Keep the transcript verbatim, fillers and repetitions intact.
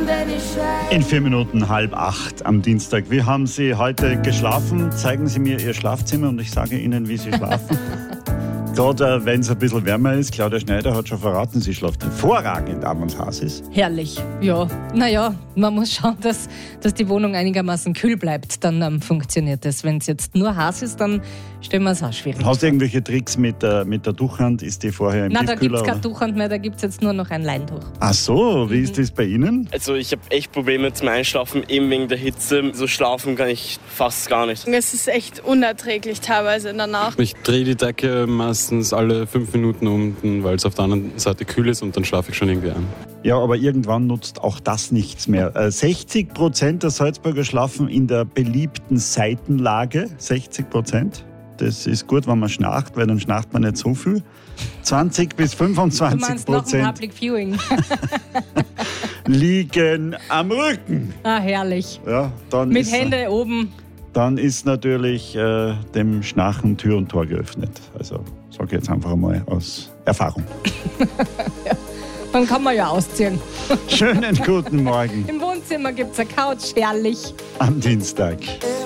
In vier Minuten halb acht am Dienstag. Wie haben Sie heute geschlafen? Zeigen Sie mir Ihr Schlafzimmer und ich sage Ihnen, wie Sie schlafen. Gerade wenn es ein bisschen wärmer ist, Claudia Schneider hat schon verraten, sie schläft hervorragend ab und heiß ist. Herrlich, ja. Naja, man muss schauen, dass, dass die Wohnung einigermaßen kühl bleibt. Dann ähm, funktioniert das. Wenn es jetzt nur heiß ist, dann stellen wir es auch schwierig. Hast du irgendwelche Tricks mit der, mit der Tuchhand? Ist die vorher im Nein, da gibt Tiefkühler? es kein Tuchhand mehr, da gibt es jetzt nur noch ein Leintuch. Ach so, wie mhm. ist das bei Ihnen? Also ich habe echt Probleme zum Einschlafen, eben wegen der Hitze. So schlafen kann ich fast gar nicht. Es ist echt unerträglich teilweise in der Nacht. Ich drehe die Decke meistens alle fünf Minuten um, weil es auf der anderen Seite kühl ist und dann schlafe ich schon irgendwie ein. Ja, aber irgendwann nutzt auch das nichts mehr. Äh, sechzig Prozent der Salzburger schlafen in der beliebten Seitenlage. sechzig Prozent. Das ist gut, wenn man schnarcht, weil dann schnarcht man nicht so viel. zwanzig bis fünfundzwanzig Prozent liegen am Rücken. Ah, herrlich. Ja, dann Mit ist, Hände oben. Dann ist natürlich äh, dem Schnarchen Tür und Tor geöffnet. Also sage ich jetzt einfach mal aus Erfahrung. Ja, dann kann man ja ausziehen. Schönen guten Morgen. Im Wohnzimmer gibt es eine Couch, herrlich. Am Dienstag.